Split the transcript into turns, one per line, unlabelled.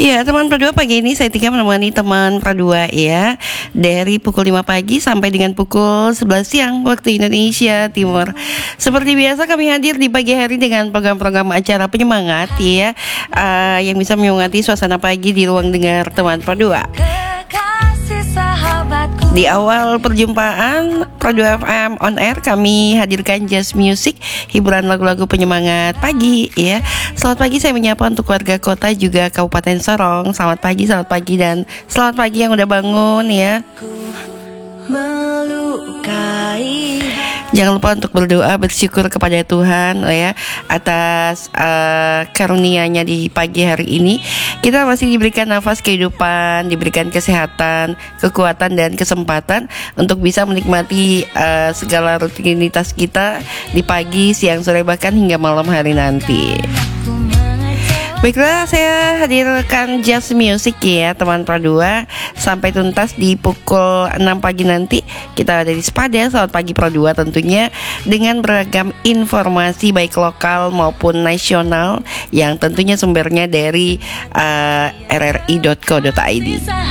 Ya, teman Perdua, pagi ini saya Tika menemani teman Perdua ya, dari pukul 5 pagi sampai dengan pukul 11 siang waktu Indonesia Timur. Seperti biasa kami hadir di pagi hari dengan program-program acara penyemangat ya, yang bisa menyemangati suasana pagi di ruang dengar teman Perdua. Di awal perjumpaan Perdua FM on air, kami hadirkan jazz music, hiburan lagu-lagu penyemangat pagi ya. Selamat pagi saya menyapa untuk warga kota juga Kabupaten Sorong. Selamat pagi dan selamat pagi yang udah bangun ya. Jangan lupa untuk berdoa, bersyukur kepada Tuhan ya atas karunia-Nya di pagi hari ini. Kita masih diberikan nafas kehidupan, diberikan kesehatan, kekuatan dan kesempatan untuk bisa menikmati segala rutinitas kita di pagi, siang, sore, bahkan hingga malam hari nanti. Baiklah, saya hadirkan jazz music ya teman Perdua sampai tuntas di pukul 6 pagi nanti. Kita ada di Sepada. Selamat pagi Perdua tentunya, dengan beragam informasi baik lokal maupun nasional yang tentunya sumbernya dari rri.co.id.